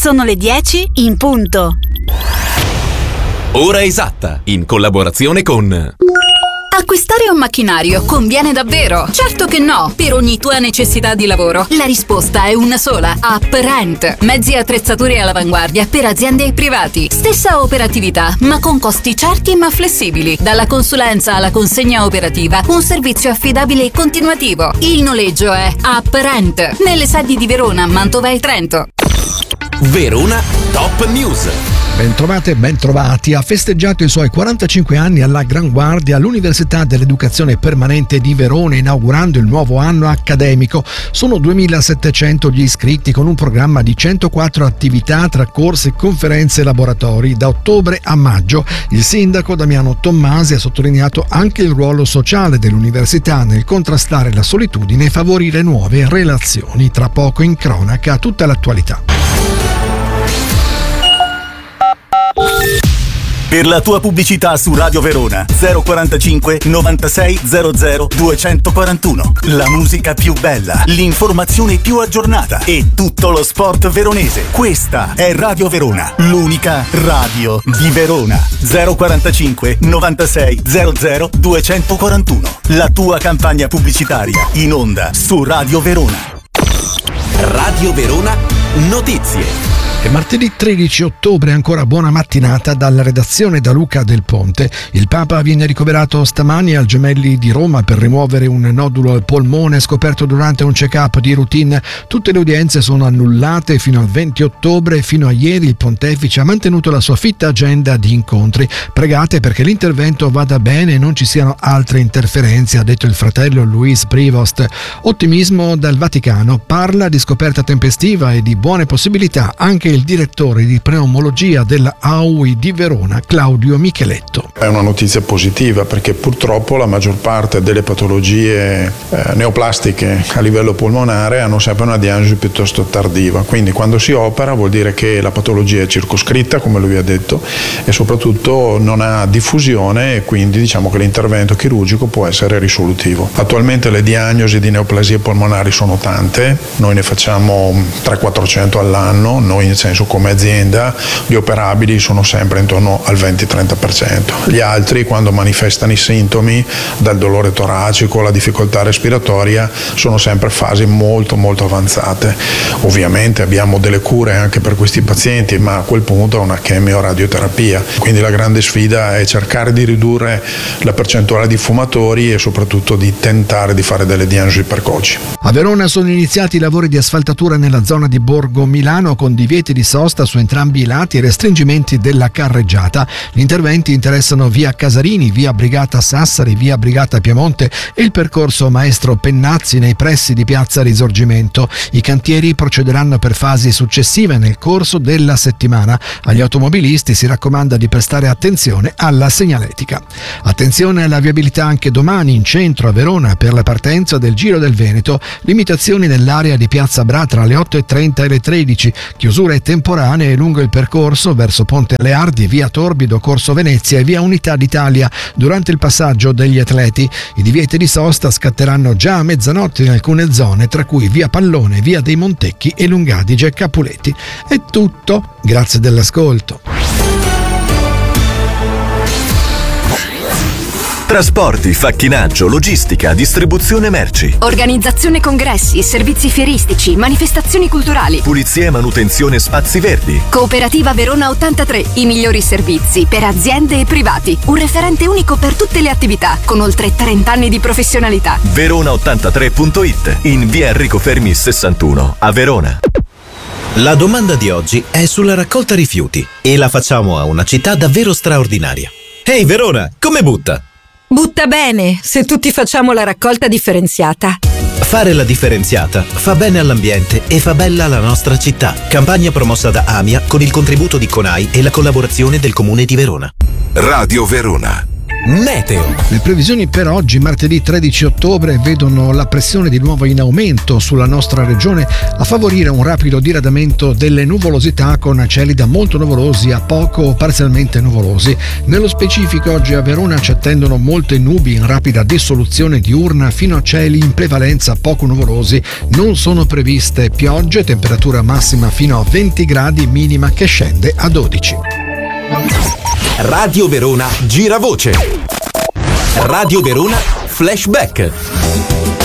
Sono le 10 in punto. Ora esatta, in collaborazione con... Acquistare un macchinario conviene davvero? Certo che no! Per ogni tua necessità di lavoro, la risposta è una sola: UpRent. Mezzi e attrezzature all'avanguardia per aziende e privati. Stessa operatività, ma con costi certi ma flessibili. Dalla consulenza alla consegna operativa, un servizio affidabile e continuativo. Il noleggio è UpRent. Nelle sedi di Verona, Mantova e Trento. Verona Top News. Bentrovate e bentrovati. Ha festeggiato i suoi 45 anni alla Gran Guardia l'Università dell'Educazione Permanente di Verona, inaugurando il nuovo anno accademico. Sono 2.700 gli iscritti, con un programma di 104 attività tra corsi, conferenze e laboratori da ottobre a maggio. Il sindaco Damiano Tommasi ha sottolineato anche il ruolo sociale dell'università nel contrastare la solitudine e favorire nuove relazioni. Tra poco in cronaca tutta l'attualità. Per la tua pubblicità su Radio Verona 045 96 00 241. La musica più bella, l'informazione più aggiornata e tutto lo sport veronese. Questa è Radio Verona, l'unica radio di Verona. 045 96 00 241. La tua campagna pubblicitaria in onda su Radio Verona. Radio Verona Notizie. E martedì 13 ottobre, ancora buona mattinata dalla redazione da Luca Del Ponte. Il Papa viene ricoverato stamani al Gemelli di Roma per rimuovere un nodulo al polmone scoperto durante un check-up di routine. Tutte le udienze sono annullate fino al 20 ottobre. Fino a ieri il pontefice ha mantenuto la sua fitta agenda di incontri. Pregate perché l'intervento vada bene e non ci siano altre interferenze, ha detto il fratello Luis Prevost. Ottimismo dal Vaticano. Parla di scoperta tempestiva e di buone possibilità anche il direttore di pneumologia della AUI di Verona, Claudio Micheletto. È una notizia positiva perché purtroppo la maggior parte delle patologie neoplastiche a livello polmonare hanno sempre una diagnosi piuttosto tardiva, quindi quando si opera vuol dire che la patologia è circoscritta, come lui ha detto, e soprattutto non ha diffusione, e quindi diciamo che l'intervento chirurgico può essere risolutivo. Attualmente le diagnosi di neoplasie polmonari sono tante, noi ne facciamo 300-400 all'anno, noi nel senso come azienda gli operabili sono sempre intorno al 20-30%. Gli altri, quando manifestano i sintomi dal dolore toracico alla difficoltà respiratoria, sono sempre fasi molto molto avanzate. Ovviamente abbiamo delle cure anche per questi pazienti, ma a quel punto è una chemioradioterapia, quindi la grande sfida è cercare di ridurre la percentuale di fumatori e soprattutto di tentare di fare delle diagnosi precoci. A Verona sono iniziati i lavori di asfaltatura nella zona di Borgo Milano, con divieti di sosta su entrambi i lati e restringimenti della carreggiata. Gli interventi interessano via Casarini, via Brigata Sassari, via Brigata Piemonte e il percorso Maestro Pennazzi nei pressi di piazza Risorgimento. I cantieri procederanno per fasi successive nel corso della settimana. Agli automobilisti si raccomanda di prestare attenzione alla segnaletica. Attenzione alla viabilità anche domani in centro a Verona per la partenza del Giro del Veneto. Limitazioni nell'area di piazza Bra tra le 8:30 e le 13, chiusure temporanee lungo il percorso verso Ponte Leardi, via Torbido, Corso Venezia e via Unità d'Italia durante il passaggio degli atleti. I divieti di sosta scatteranno già a mezzanotte in alcune zone, tra cui via Pallone, via dei Montecchi e Lungadige Capuleti. È tutto, grazie dell'ascolto. Trasporti, facchinaggio, logistica, distribuzione merci. Organizzazione congressi, servizi fieristici, manifestazioni culturali. Pulizia e manutenzione spazi verdi. Cooperativa Verona 83, i migliori servizi per aziende e privati. Un referente unico per tutte le attività, con oltre 30 anni di professionalità. Verona83.it, in via Enrico Fermi 61, a Verona. La domanda di oggi è sulla raccolta rifiuti e la facciamo a una città davvero straordinaria. Ehi Verona, come butta? Butta bene, se tutti facciamo la raccolta differenziata. Fare la differenziata fa bene all'ambiente e fa bella la nostra città. Campagna promossa da AMIA con il contributo di CONAI e la collaborazione del Comune di Verona. Radio Verona. Meteo. Le previsioni per oggi, martedì 13 ottobre, vedono la pressione di nuovo in aumento sulla nostra regione a favorire un rapido diradamento delle nuvolosità con cieli da molto nuvolosi a poco o parzialmente nuvolosi. Nello specifico oggi a Verona ci attendono molte nubi in rapida dissoluzione diurna fino a cieli in prevalenza poco nuvolosi. Non sono previste piogge, temperatura massima fino a 20 gradi, minima che scende a 12. Radio Verona Giravoce. Radio Verona Flashback.